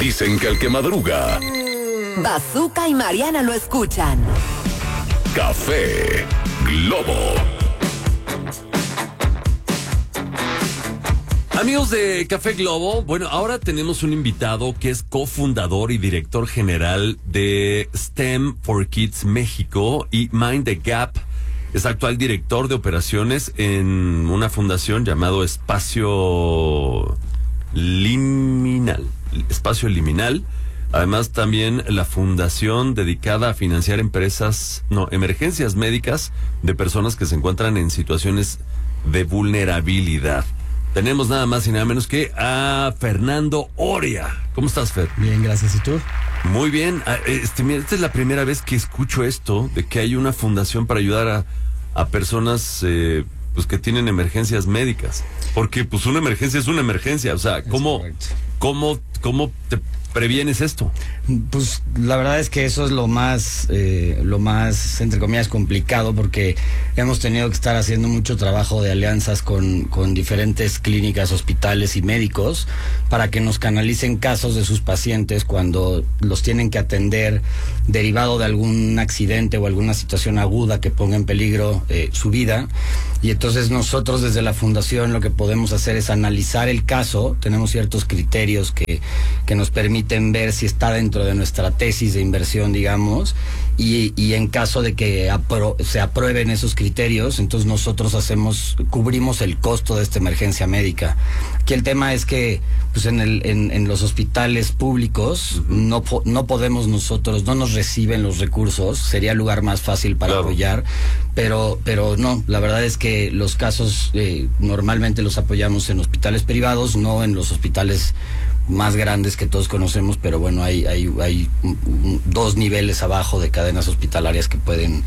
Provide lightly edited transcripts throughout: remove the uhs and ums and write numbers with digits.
Dicen que el que madruga, Bazooka y Mariana lo escuchan. Café Globo. Amigos de Café Globo, bueno, ahora tenemos un invitado que es cofundador y director general de STEM for Kids México y Mind the Gap. Es actual director de operaciones en una fundación llamado Espacio Liminal. Además, también la fundación dedicada a financiar emergencias médicas de personas que se encuentran en situaciones de vulnerabilidad. Tenemos nada más y nada menos que a Fernando Oria. ¿Cómo estás, Fer? Bien, gracias. ¿Y tú? Muy bien. Mira, esta es la primera vez que escucho esto, de que hay una fundación para ayudar a personas pues que tienen emergencias médicas. Porque pues una emergencia es una emergencia. O sea, ¿cómo te previenes esto? Pues la verdad es que eso es lo más, entre comillas, complicado, porque hemos tenido que estar haciendo mucho trabajo de alianzas con diferentes clínicas, hospitales y médicos para que nos canalicen casos de sus pacientes cuando los tienen que atender derivado de algún accidente o alguna situación aguda que ponga en peligro su vida. Y entonces nosotros desde la fundación lo que podemos hacer es analizar el caso. Tenemos ciertos criterios que nos permiten ver si está dentro de nuestra tesis de inversión, digamos, y en caso de que se aprueben esos criterios, entonces nosotros cubrimos el costo de esta emergencia médica. Aquí el tema es que pues en los hospitales públicos no podemos nosotros, no nos reciben los recursos, sería el lugar más fácil para apoyar, pero no, la verdad es que los casos normalmente los apoyamos en hospitales privados, no en los hospitales más grandes que todos conocemos, pero bueno, hay dos niveles abajo de cadenas hospitalarias que pueden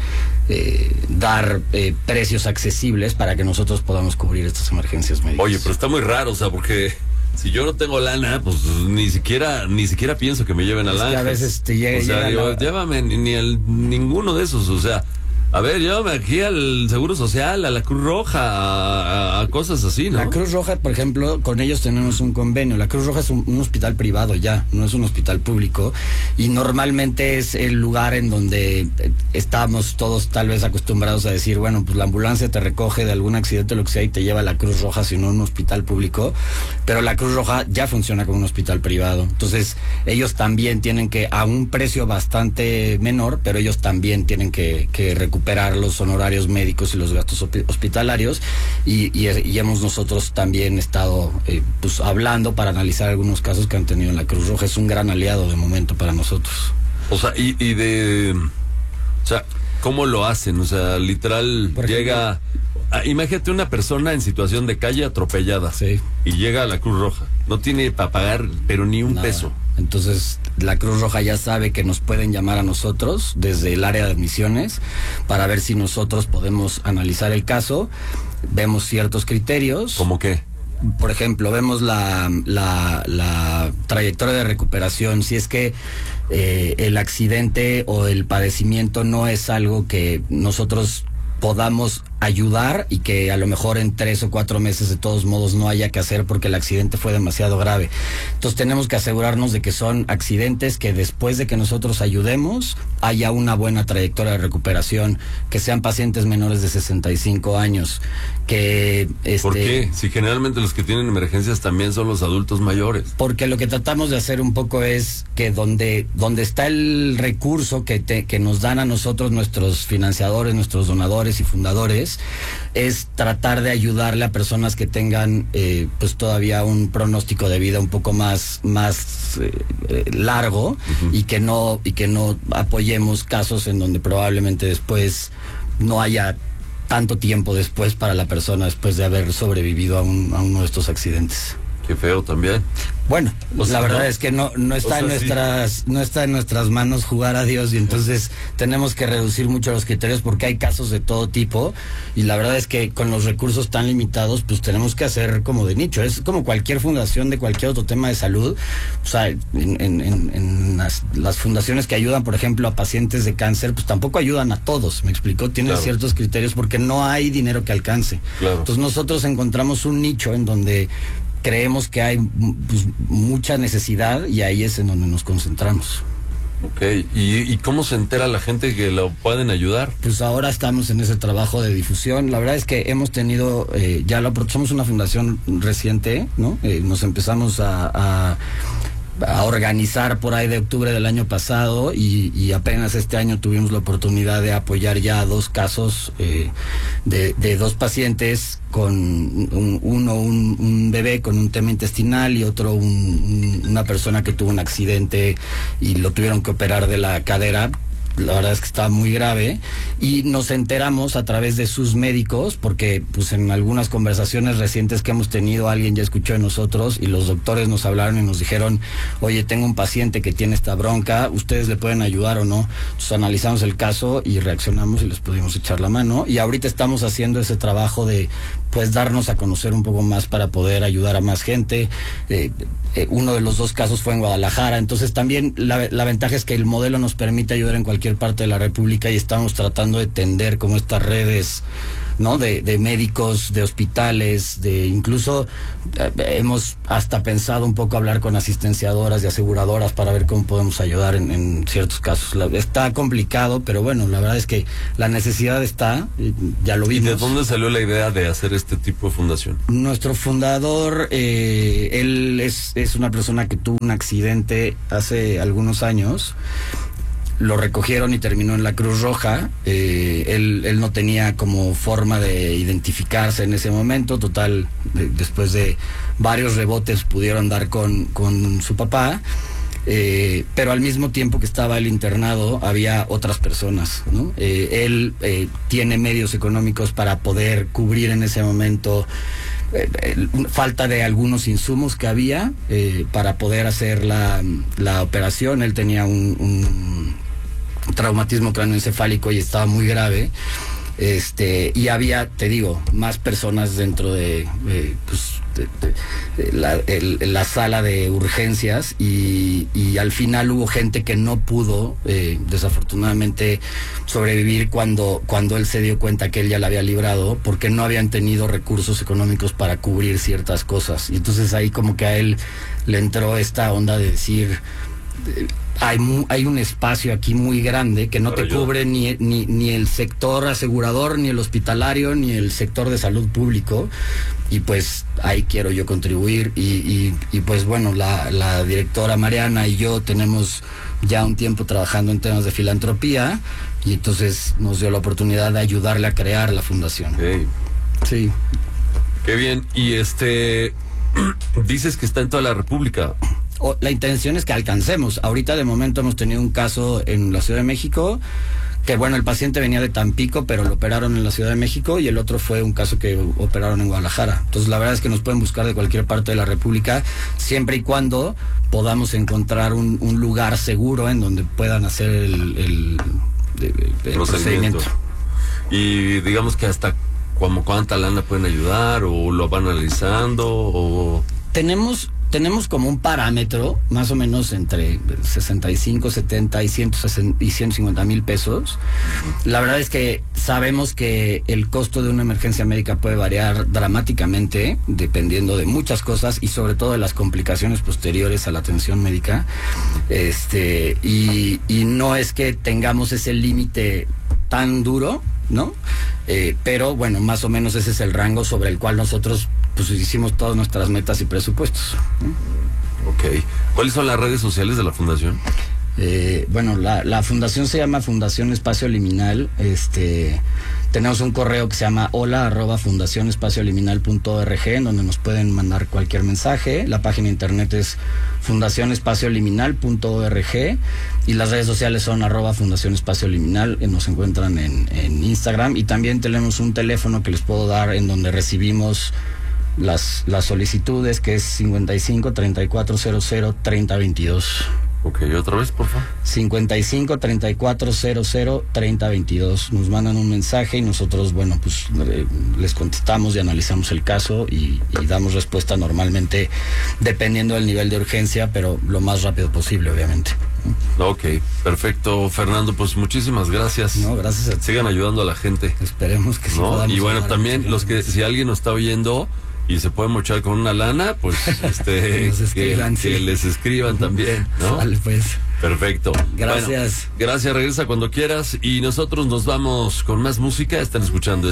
dar precios accesibles para que nosotros podamos cubrir estas emergencias médicas. Oye, pero está muy raro, o sea, porque si yo no tengo lana, pues ni siquiera pienso que me lleven a lana. A veces te llega, o sea, llévame ninguno de esos, o sea, a ver, llévame aquí al Seguro Social, a la Cruz Roja, a cosas así, ¿no? La Cruz Roja, por ejemplo, con ellos tenemos un convenio. La Cruz Roja es un hospital privado ya, no es un hospital público. Y normalmente es el lugar en donde estamos todos tal vez acostumbrados a decir, bueno, pues la ambulancia te recoge de algún accidente o lo que sea y te lleva a la Cruz Roja, sino a un hospital público. Pero la Cruz Roja ya funciona como un hospital privado. Entonces, ellos también tienen que, a un precio bastante menor, pero ellos también tienen que recuperar los honorarios médicos y los gastos hospitalarios y hemos nosotros también estado pues hablando para analizar algunos casos que han tenido en la Cruz Roja. Es un gran aliado de momento para nosotros. O sea, o sea, ¿cómo lo hacen? O sea, literal llega, imagínate una persona en situación de calle atropellada, sí, y llega a la Cruz Roja, no tiene para pagar pero ni un peso. Entonces la Cruz Roja ya sabe que nos pueden llamar a nosotros desde el área de admisiones para ver si nosotros podemos analizar el caso. Vemos ciertos criterios. ¿Cómo qué? Por ejemplo, vemos la trayectoria de recuperación. Si es que el accidente o el padecimiento no es algo que nosotros podamos ayudar y que a lo mejor en 3 o 4 meses de todos modos no haya que hacer porque el accidente fue demasiado grave. Entonces tenemos que asegurarnos de que son accidentes que después de que nosotros ayudemos haya una buena trayectoria de recuperación, que sean pacientes menores de 65 años, que ¿Por qué? Si generalmente los que tienen emergencias también son los adultos mayores. Porque lo que tratamos de hacer un poco es que donde está el recurso que nos dan a nosotros nuestros financiadores, nuestros donadores y fundadores, es tratar de ayudarle a personas que tengan pues todavía un pronóstico de vida un poco más largo, y que no apoyemos casos en donde probablemente después no haya tanto tiempo después para la persona después de haber sobrevivido a uno de estos accidentes. Qué feo también. Bueno, pues la verdad es que no está en nuestras manos jugar a Dios, y entonces tenemos que reducir mucho los criterios porque hay casos de todo tipo, y la verdad es que con los recursos tan limitados pues tenemos que hacer como de nicho. Es como cualquier fundación de cualquier otro tema de salud. O sea, en las fundaciones que ayudan, por ejemplo, a pacientes de cáncer, pues tampoco ayudan a todos, ¿me explicó? Tienen ciertos criterios porque no hay dinero que alcance. Entonces nosotros encontramos un nicho en donde creemos que hay pues, mucha necesidad y ahí es en donde nos concentramos. Ok, ¿Y cómo se entera la gente que lo pueden ayudar? Pues ahora estamos en ese trabajo de difusión. La verdad es que hemos tenido, somos una fundación reciente, ¿no? Nos empezamos a organizar por ahí de octubre del año pasado y apenas este año tuvimos la oportunidad de apoyar ya 2 casos de 2 pacientes con un bebé con un tema intestinal y otro una persona que tuvo un accidente y lo tuvieron que operar de la cadera. La verdad es que estaba muy grave y nos enteramos a través de sus médicos porque pues en algunas conversaciones recientes que hemos tenido alguien ya escuchó de nosotros y los doctores nos hablaron y nos dijeron, oye, tengo un paciente que tiene esta bronca, ¿ustedes le pueden ayudar o no? Entonces analizamos el caso y reaccionamos y les pudimos echar la mano y ahorita estamos haciendo ese trabajo de pues darnos a conocer un poco más para poder ayudar a más gente. Uno de los 2 casos fue en Guadalajara, entonces también la ventaja es que el modelo nos permite ayudar en cualquier parte de la República y estamos tratando de tender como estas redes, ¿no? De médicos, de hospitales, incluso hemos hasta pensado un poco hablar con asistenciadoras y aseguradoras para ver cómo podemos ayudar en ciertos casos. Está complicado, pero bueno, la verdad es que la necesidad está, ya lo vimos. ¿Y de dónde salió la idea de hacer este tipo de fundación? Nuestro fundador, él es una persona que tuvo un accidente hace algunos años. Lo recogieron y terminó en la Cruz Roja. Él no tenía como forma de identificarse en ese momento. Total, después de varios rebotes pudieron dar con su papá. Pero al mismo tiempo que estaba el internado había otras personas, ¿no? Él tiene medios económicos para poder cubrir en ese momento falta de algunos insumos que había para poder hacer la operación. Él tenía un traumatismo cráneoencefálico y estaba muy grave. Y había, te digo, más personas dentro de la sala de urgencias y al final hubo gente que no pudo desafortunadamente sobrevivir cuando él se dio cuenta que él ya la había librado porque no habían tenido recursos económicos para cubrir ciertas cosas y entonces ahí como que a él le entró esta onda de decir hay un espacio aquí muy grande que no te cubre ni el sector asegurador, ni el hospitalario, ni el sector de salud público, y pues ahí quiero yo contribuir y pues bueno, la directora Mariana y yo tenemos ya un tiempo trabajando en temas de filantropía y entonces nos dio la oportunidad de ayudarle a crear la fundación. Okay. Sí. Qué bien. Y dices que está en toda la República. La intención es que alcancemos. Ahorita de momento hemos tenido un caso en la Ciudad de México, que bueno, el paciente venía de Tampico, pero lo operaron en la Ciudad de México, y el otro fue un caso que operaron en Guadalajara. Entonces la verdad es que nos pueden buscar de cualquier parte de la República, siempre y cuando podamos encontrar un lugar seguro en donde puedan hacer el procedimiento. Y digamos que hasta como cuánta lana pueden ayudar, o lo van analizando, o... Tenemos como un parámetro, más o menos entre 65, 70 y 150 mil pesos. La verdad es que sabemos que el costo de una emergencia médica puede variar dramáticamente, dependiendo de muchas cosas y sobre todo de las complicaciones posteriores a la atención médica. Y no es que tengamos ese límite tan duro, ¿no? Pero bueno, más o menos ese es el rango sobre el cual nosotros pues hicimos todas nuestras metas y presupuestos. Ok. ¿Cuáles son las redes sociales de la fundación? Bueno, la fundación se llama Fundación Espacio Liminal. Tenemos un correo que se llama hola@fundacionespacioLiminal.org, en donde nos pueden mandar cualquier mensaje. La página de internet es fundacionespacioLiminal.org y las redes sociales son @fundacionespacioLiminal. Nos encuentran en Instagram, y también tenemos un teléfono que les puedo dar en donde recibimos las solicitudes, que es 55 3400 3022. Ok, otra vez, por favor. 55 3400 3022. Nos mandan un mensaje y nosotros, bueno, pues les contestamos y analizamos el caso y damos respuesta normalmente dependiendo del nivel de urgencia, pero lo más rápido posible, obviamente. Ok, perfecto, Fernando, pues muchísimas gracias. No, gracias a ti. Sigan ayudando a la gente. Esperemos que sí. ¿No? Y bueno, ayudar también si alguien nos está oyendo y se pueden mochar con una lana, pues que les escriban también, ¿no? Vale, pues. Perfecto. Gracias. Bueno, gracias, regresa cuando quieras y nosotros nos vamos con más música. Están escuchando